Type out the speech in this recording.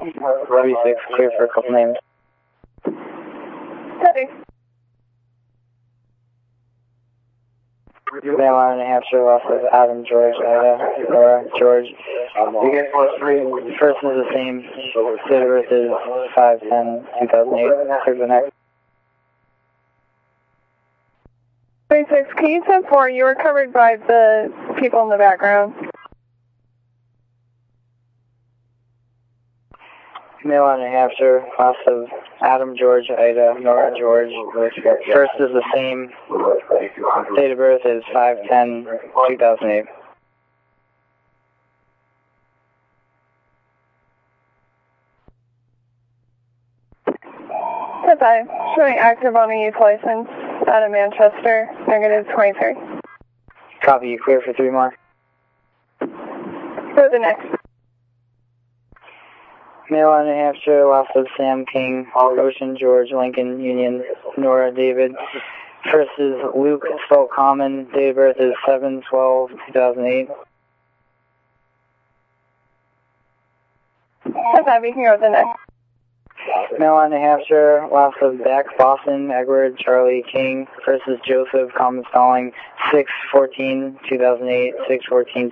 36, clear for a couple names. Copy. Maryland, New Hampshire, lost of Adam, George, Ida, Nora, George. First is the same. Date of birth is 5/10/2008. Clear the next. 36, can you 10-4? You were covered by the people in the background. Maryland, New Hampshire, loss of Adam, George, Ida, Nora, George. First is the same. Date of birth is 5/10/2008. Goodbye. Showing active on a youth license out of Manchester, negative 23. Copy, you clear for 3 more. Go to the next. Maryland, New Hampshire, loss of Sam King, Ocean, George, Lincoln, Union, Nora, David. First is Luke, spelled common. Date of birth is 7/12/2008. Goodbye, we can go to the next. Maryland, New Hampshire, loss of Beck, Boston, Edward, Charlie, King. First is Joseph, common spelling, 6/14/2008, 6/14/2008.